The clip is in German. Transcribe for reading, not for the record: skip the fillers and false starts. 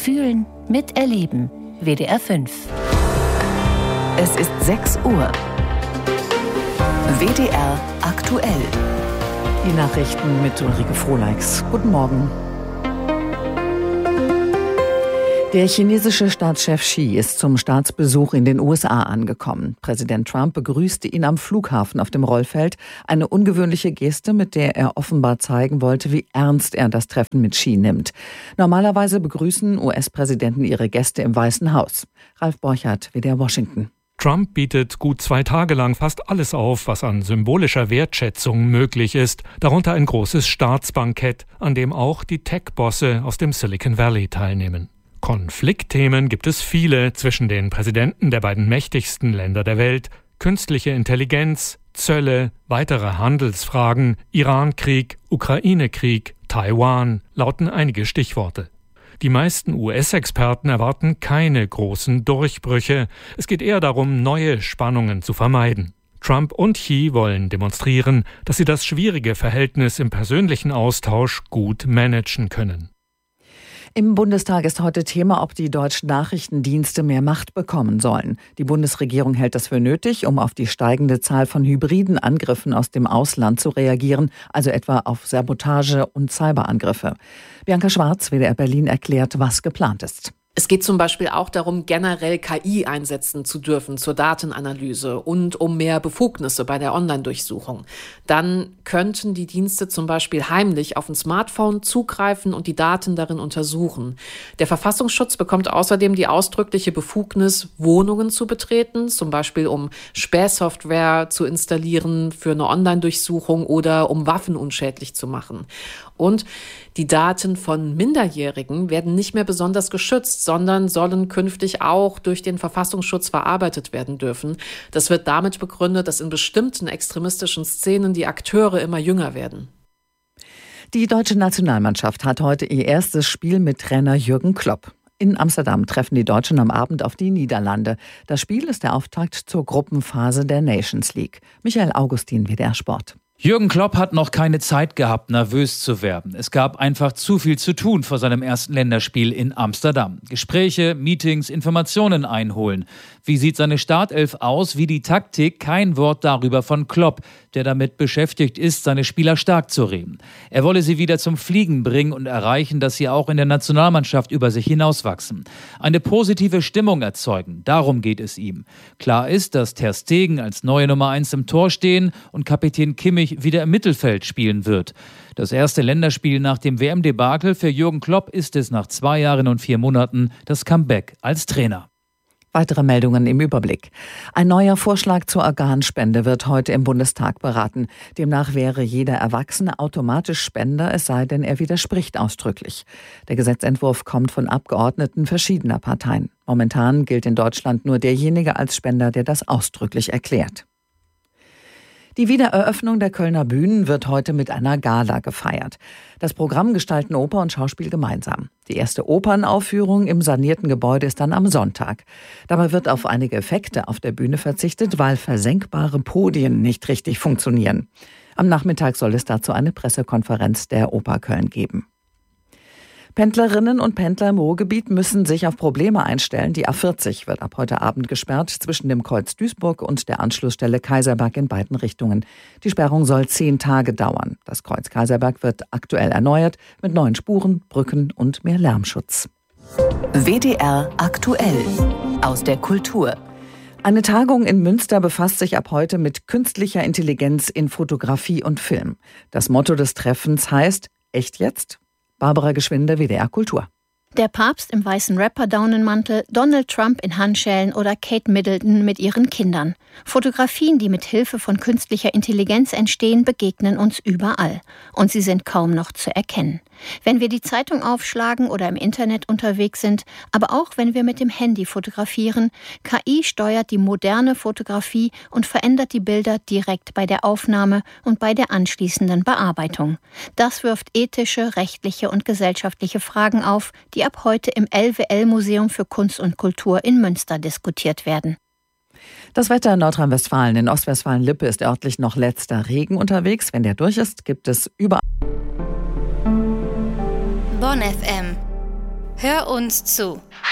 Mitfühlen, miterleben. WDR 5. Es ist 6 Uhr. WDR aktuell. Die Nachrichten mit Ulrike Frohleix. Guten Morgen. Der chinesische Staatschef Xi ist zum Staatsbesuch in den USA angekommen. Präsident Trump begrüßte ihn am Flughafen auf dem Rollfeld. Eine ungewöhnliche Geste, mit der er offenbar zeigen wollte, wie ernst er das Treffen mit Xi nimmt. Normalerweise begrüßen US-Präsidenten ihre Gäste im Weißen Haus. Ralf Borchardt, WDR Washington. Trump bietet gut 2 Tage lang fast alles auf, was an symbolischer Wertschätzung möglich ist. Darunter ein großes Staatsbankett, an dem auch die Tech-Bosse aus dem Silicon Valley teilnehmen. Konfliktthemen gibt es viele zwischen den Präsidenten der beiden mächtigsten Länder der Welt. Künstliche Intelligenz, Zölle, weitere Handelsfragen, Iran-Krieg, Ukraine-Krieg, Taiwan lauten einige Stichworte. Die meisten US-Experten erwarten keine großen Durchbrüche. Es geht eher darum, neue Spannungen zu vermeiden. Trump und Xi wollen demonstrieren, dass sie das schwierige Verhältnis im persönlichen Austausch gut managen können. Im Bundestag ist heute Thema, ob die deutschen Nachrichtendienste mehr Macht bekommen sollen. Die Bundesregierung hält das für nötig, um auf die steigende Zahl von hybriden Angriffen aus dem Ausland zu reagieren, also etwa auf Sabotage und Cyberangriffe. Bianca Schwarz, WDR Berlin, erklärt, was geplant ist. Es geht zum Beispiel auch darum, generell KI einsetzen zu dürfen zur Datenanalyse und um mehr Befugnisse bei der Online-Durchsuchung. Dann könnten die Dienste zum Beispiel heimlich auf ein Smartphone zugreifen und die Daten darin untersuchen. Der Verfassungsschutz bekommt außerdem die ausdrückliche Befugnis, Wohnungen zu betreten, zum Beispiel um Spähsoftware zu installieren für eine Online-Durchsuchung oder um Waffen unschädlich zu machen. Und die Daten von Minderjährigen werden nicht mehr besonders geschützt, sondern sollen künftig auch durch den Verfassungsschutz verarbeitet werden dürfen. Das wird damit begründet, dass in bestimmten extremistischen Szenen die Akteure immer jünger werden. Die deutsche Nationalmannschaft hat heute ihr erstes Spiel mit Trainer Jürgen Klopp. In Amsterdam treffen die Deutschen am Abend auf die Niederlande. Das Spiel ist der Auftakt zur Gruppenphase der Nations League. Michael Augustin, WDR Sport. Jürgen Klopp hat noch keine Zeit gehabt, nervös zu werden. Es gab einfach zu viel zu tun vor seinem ersten Länderspiel in Amsterdam. Gespräche, Meetings, Informationen einholen. Wie sieht seine Startelf aus? Wie die Taktik? Kein Wort darüber von Klopp, der damit beschäftigt ist, seine Spieler stark zu reden. Er wolle sie wieder zum Fliegen bringen und erreichen, dass sie auch in der Nationalmannschaft über sich hinauswachsen. Eine positive Stimmung erzeugen, darum geht es ihm. Klar ist, dass Ter Stegen als neue Nummer 1 im Tor stehen und Kapitän Kimmich wieder im Mittelfeld spielen wird. Das erste Länderspiel nach dem WM-Debakel für Jürgen Klopp ist es nach 2 Jahren und 4 Monaten das Comeback als Trainer. Weitere Meldungen im Überblick. Ein neuer Vorschlag zur Organspende wird heute im Bundestag beraten. Demnach wäre jeder Erwachsene automatisch Spender, es sei denn, er widerspricht ausdrücklich. Der Gesetzentwurf kommt von Abgeordneten verschiedener Parteien. Momentan gilt in Deutschland nur derjenige als Spender, der das ausdrücklich erklärt. Die Wiedereröffnung der Kölner Bühnen wird heute mit einer Gala gefeiert. Das Programm gestalten Oper und Schauspiel gemeinsam. Die erste Opernaufführung im sanierten Gebäude ist dann am Sonntag. Dabei wird auf einige Effekte auf der Bühne verzichtet, weil versenkbare Podien nicht richtig funktionieren. Am Nachmittag soll es dazu eine Pressekonferenz der Oper Köln geben. Pendlerinnen und Pendler im Ruhrgebiet müssen sich auf Probleme einstellen. Die A40 wird ab heute Abend gesperrt zwischen dem Kreuz Duisburg und der Anschlussstelle Kaiserberg in beiden Richtungen. Die Sperrung soll 10 Tage dauern. Das Kreuz Kaiserberg wird aktuell erneuert mit neuen Spuren, Brücken und mehr Lärmschutz. WDR aktuell aus der Kultur. Eine Tagung in Münster befasst sich ab heute mit künstlicher Intelligenz in Fotografie und Film. Das Motto des Treffens heißt: Echt jetzt? Barbara Geschwinde, WDR Kultur. Der Papst im weißen Rapper-Daunenmantel, Donald Trump in Handschellen oder Kate Middleton mit ihren Kindern. Fotografien, die mit Hilfe von künstlicher Intelligenz entstehen, begegnen uns überall. Und sie sind kaum noch zu erkennen. Wenn wir die Zeitung aufschlagen oder im Internet unterwegs sind, aber auch wenn wir mit dem Handy fotografieren, KI steuert die moderne Fotografie und verändert die Bilder direkt bei der Aufnahme und bei der anschließenden Bearbeitung. Das wirft ethische, rechtliche und gesellschaftliche Fragen auf, die ab heute im LWL-Museum für Kunst und Kultur in Münster diskutiert werden. Das Wetter in Nordrhein-Westfalen. In Ostwestfalen-Lippe ist örtlich noch letzter Regen unterwegs. Wenn der durch ist, gibt es überall Bonn FM. Hör uns zu.